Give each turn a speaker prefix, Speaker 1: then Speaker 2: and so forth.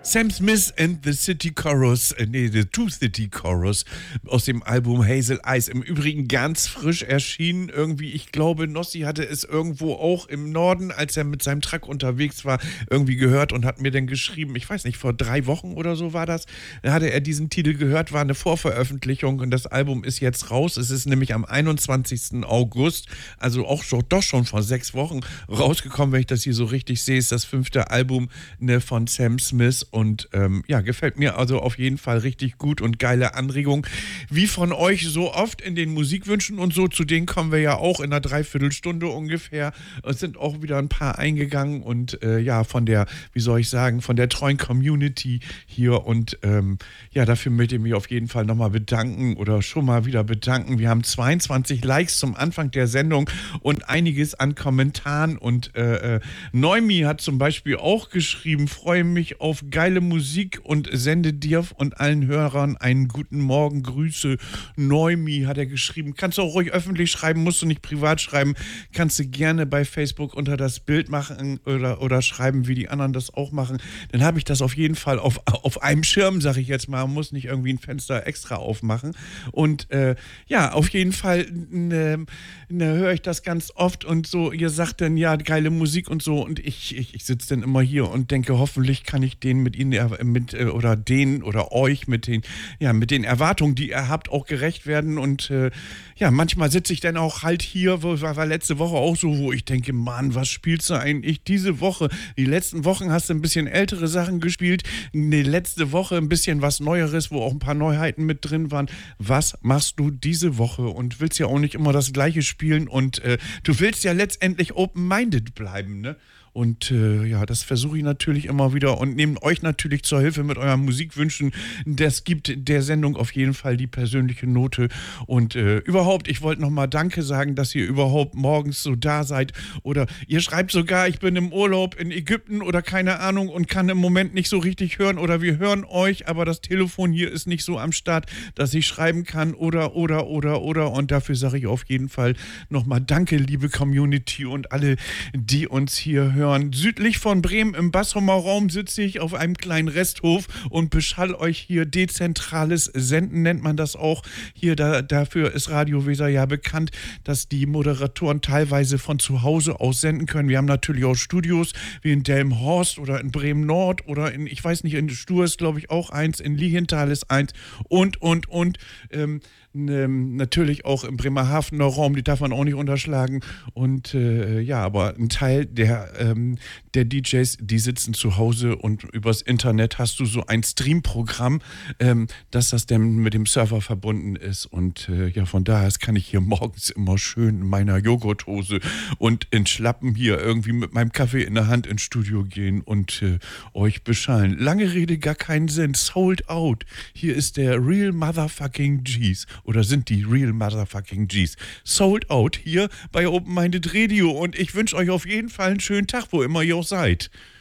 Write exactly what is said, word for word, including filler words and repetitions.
Speaker 1: Sam Smith and the City Chorus, äh, nee, the Two City Chorus aus dem Album Hazel Eyes. Im Übrigen ganz frisch erschienen. Irgendwie, ich glaube, Nossi hatte es irgendwo auch im Norden, als er mit seinem Truck unterwegs war, irgendwie gehört und hat mir dann geschrieben, ich weiß nicht, vor drei Wochen oder so war das, da hatte er diesen Titel gehört, war eine Vorveröffentlichung und das Album ist jetzt raus. Es ist nämlich am einundzwanzigsten August, also auch schon, doch schon vor sechs Wochen rausgekommen, wenn ich das hier so richtig sehe, ist das fünfte Album ne, von Sam Smith und ähm, ja, gefällt mir also auf jeden Fall richtig gut und geile Anregung. Wie von euch so oft in den Musikwünschen und so, zu denen kommen wir ja auch in einer Dreiviertelstunde ungefähr. Es sind auch wieder ein paar eingegangen und äh, ja, von der, wie soll ich sagen, von der treuen Community hier und ähm, ja, dafür möchte ich mich auf jeden Fall nochmal bedanken oder schon mal wieder bedanken. Wir haben zweiundzwanzig Likes zum Anfang der Sendung und einiges an Kommentaren und äh, äh, Neumi hat zum Beispiel auch geschrieben, freue mich auf geile Musik und sende dir und allen Hörern einen guten Morgen. Grüße. Neumi hat er geschrieben. Kannst du auch ruhig öffentlich schreiben, musst du nicht privat schreiben. Kannst du gerne bei Facebook unter das Bild machen oder, oder schreiben, wie die anderen das auch machen. Dann habe ich das auf jeden Fall auf, auf einem Schirm, sage ich jetzt mal. Man muss nicht irgendwie ein Fenster extra aufmachen. Und äh, ja, auf jeden Fall ne, ne, höre ich das ganz oft und so. Ihr sagt dann, ja, geile Musik und so. Und ich, ich, ich sitze dann immer hier und denke, hoffentlich kann ich den mit Ihnen äh, mit, äh, oder den oder euch mit den, ja, mit den Erwartungen, die ihr habt, auch gerecht werden. Und äh, ja, manchmal sitze ich dann auch halt hier, wo, war, war letzte Woche auch so, wo ich denke, Mann, was spielst du eigentlich diese Woche? Die letzten Wochen hast du ein bisschen ältere Sachen gespielt, die letzte Woche ein bisschen was Neueres, wo auch ein paar Neuheiten mit drin waren. Was machst du diese Woche? Und willst ja auch nicht immer das Gleiche spielen und äh, du willst ja letztendlich open-minded bleiben, ne? Und äh, ja, das versuche ich natürlich immer wieder und nehme euch natürlich zur Hilfe mit euren Musikwünschen. Das gibt der Sendung auf jeden Fall die persönliche Note. Und äh, überhaupt, ich wollte nochmal Danke sagen, dass ihr überhaupt morgens so da seid. Oder ihr schreibt sogar, ich bin im Urlaub in Ägypten oder keine Ahnung und kann im Moment nicht so richtig hören. Oder wir hören euch, aber das Telefon hier ist nicht so am Start, dass ich schreiben kann. Oder, oder, oder, oder. Und dafür sage ich auf jeden Fall nochmal Danke, liebe Community und alle, die uns hier hören. Südlich von Bremen im Bassumer Raum sitze ich auf einem kleinen Resthof und beschall euch hier dezentrales Senden, nennt man das auch. Hier, da, dafür ist Radio Weser ja bekannt, dass die Moderatoren teilweise von zu Hause aus senden können. Wir haben natürlich auch Studios wie in Delmenhorst oder in Bremen Nord oder in, ich weiß nicht, in Stur ist glaube ich auch eins, in Lienthal ist eins und, und, und. Ähm, Ähm, natürlich auch im Bremerhavener Raum, die darf man auch nicht unterschlagen. Und äh, ja, aber ein Teil der, ähm, der D Js, die sitzen zu Hause und übers Internet hast du so ein Streamprogramm, ähm, dass das dann mit dem Server verbunden ist. Und äh, ja, von daher kann ich hier morgens immer schön in meiner Joghurthose und in Schlappen hier irgendwie mit meinem Kaffee in der Hand ins Studio gehen und äh, euch beschallen. Lange Rede, gar keinen Sinn. Sold out. Hier ist der Real Motherfucking G's. Oder sind die Real Motherfucking G's. Sold out hier bei Open Minded Radio. Und ich wünsche euch auf jeden Fall einen schönen Tag, wo immer ihr auch seid.